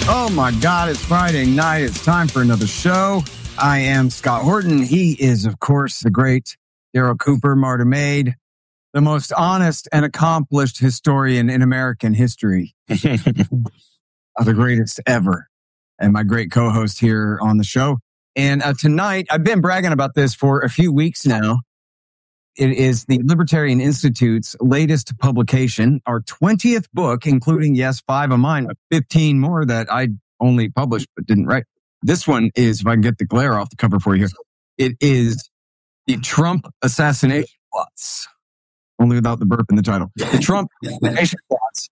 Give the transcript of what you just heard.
Oh my God, it's Friday night. It's time for another show. I am Scott Horton. He is, of course, the great Daryl Cooper, Martyr Made, the most honest and accomplished historian in American history. The greatest ever. And my great co-host here on the show. And tonight, I've been bragging about this for a few weeks now. It is the Libertarian Institute's latest publication, our 20th book, including, yes, 5 of mine, but 15 more that I only published but didn't write. This one is, if I can get the glare off the cover for you here, it is the Trump Assassination Plots. Only without the burp in the title. The Trump Assassination Plots.